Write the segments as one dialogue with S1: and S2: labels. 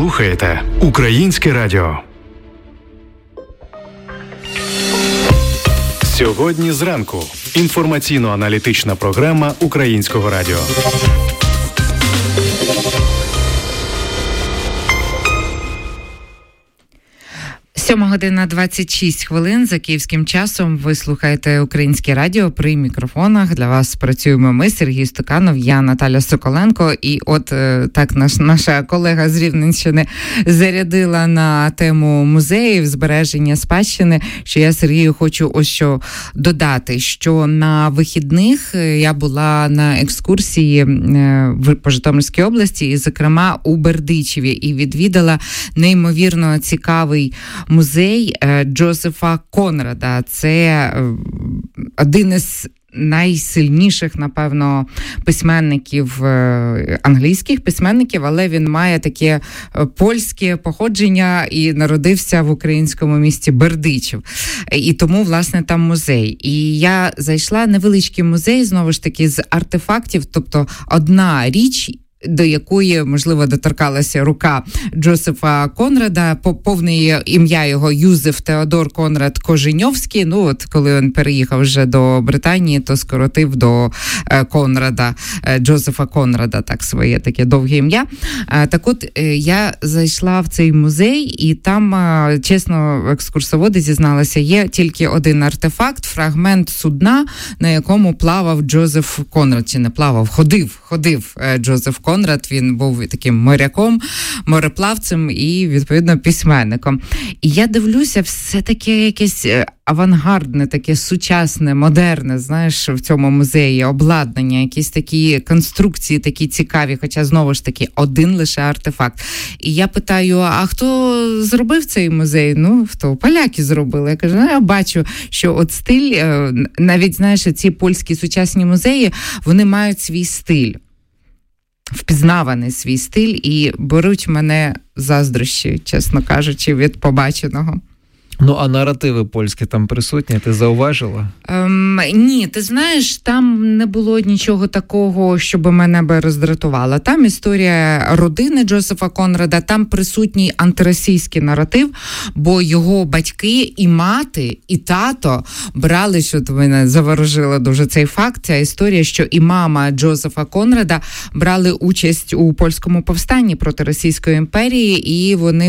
S1: слухаєте Українське радіо. Сьогодні зранку. Інформаційно-аналітична програма Українського радіо.
S2: 7:26 за київським часом. Ви слухаєте Українське радіо. При мікрофонах для вас працюємо ми, Сергій Стуканов, я Наталя Соколенко. І от так наша колега з Рівненщини зарядила на тему музеїв, збереження спадщини, що я, Сергію, хочу ось що додати, що на вихідних я була на екскурсії по Житомирській області, і, зокрема, у Бердичеві, і відвідала неймовірно цікавий музей Джозефа Конрада. Це один із найсильніших, напевно, письменників, англійських письменників, але він має таке польське походження і народився в українському місті Бердичів. І тому, власне, там музей. І я зайшла, невеличкий музей, знову ж таки, з артефактів, тобто одна річ, до якої, можливо, доторкалася рука Джозефа Конрада. Повне ім'я його Юзеф Теодор Конрад Коженьовський. Ну, от коли він переїхав вже до Британії, то скоротив до Конрада, Джозефа Конрада, так, своє таке довге ім'я. Так от, я зайшла в цей музей, і там, чесно, екскурсоводи зізналася, є тільки один артефакт, фрагмент судна, на якому плавав Джозеф Конрад, чи не плавав, ходив Джозеф Конрад. Він був таким моряком, мореплавцем і, відповідно, письменником. І я дивлюся, все таке якесь авангардне, таке сучасне, модерне, знаєш, в цьому музеї, обладнання, якісь такі конструкції, такі цікаві, хоча, знову ж таки, один лише артефакт. І я питаю, а хто зробив цей музей? Ну, хто? Поляки зробили. Я кажу, я бачу, що от стиль, навіть, знаєш, ці польські сучасні музеї, вони мають свій стиль. Впізнаваний свій стиль, і беруть мене заздрощі, чесно кажучи, від побаченого.
S3: Ну, а наративи польські там присутні, ти зауважила?
S2: Ні, ти знаєш, там не було нічого такого, щоб мене би роздратувало. Там історія родини Джозефа Конрада, там присутній антиросійський наратив, бо його батьки і мати, і тато брали, що мене заворожило дуже цей факт, ця історія, що і мама Джозефа Конрада брали участь у польському повстанні проти Російської імперії, і вони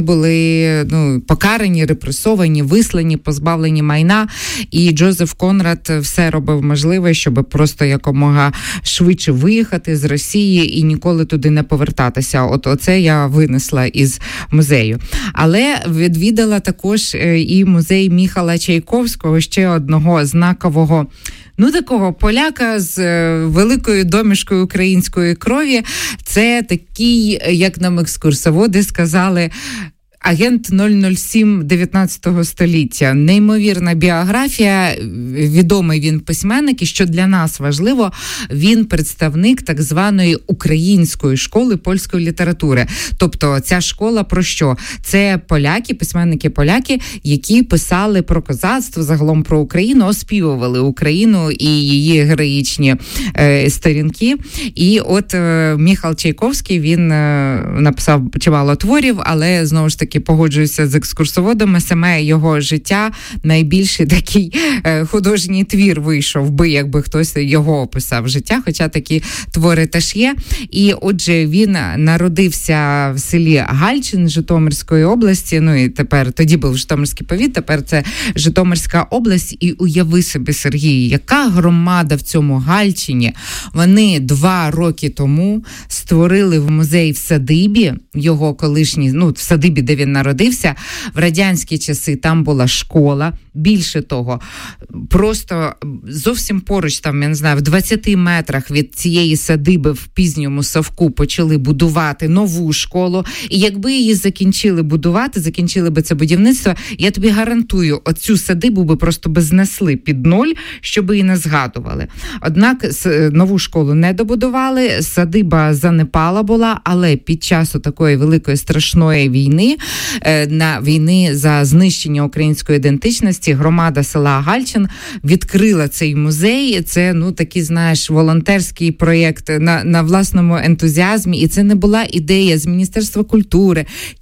S2: були покарані, репресовані, вислані, позбавлені майна, і Джозеф Конрад все робив можливе, щоб просто якомога швидше виїхати з Росії і ніколи туди не повертатися. Оце я винесла із музею. Але відвідала також і музей Міхала Чайковського, ще одного знакового, такого поляка з великою домішкою української крові. Це такий, як нам екскурсоводи сказали, агент 007 19 століття. Неймовірна біографія, відомий він письменник, і що для нас важливо, він представник так званої української школи польської літератури. Тобто ця школа про що? Це поляки, письменники-поляки, які писали про козацтво, загалом про Україну, оспівували Україну і її героїчні сторінки. І от Міхал Чайковський, він написав чимало творів, але, знову ж таки, погоджуюся з екскурсоводами, саме його життя найбільший такий художній твір вийшов би, якби хтось його описав життя, хоча такі твори теж є. І отже, він народився в селі Гальчин Житомирської області, і тепер, тоді був Житомирський повіт, тепер це Житомирська область, і уяви собі, Сергій, яка громада в цьому Гальчині. Вони 2 роки тому створили в музей в садибі, його колишній, в садибі, де він народився, в радянські часи там була школа. Більше того, просто зовсім поруч, там, я не знаю, в 20 метрах від цієї садиби в пізньому Савку почали будувати нову школу. І якби її закінчили би це будівництво, я тобі гарантую, оцю садибу би просто знесли під ноль, щоб її не згадували. Однак нову школу не добудували, садиба занепала була, але під час такої великої страшної війни, на війни за знищення української ідентичності, громада села Гальчин відкрила цей музей. Це, такий, знаєш, волонтерський проєкт на власному ентузіазмі. І це не була ідея з Міністерства культури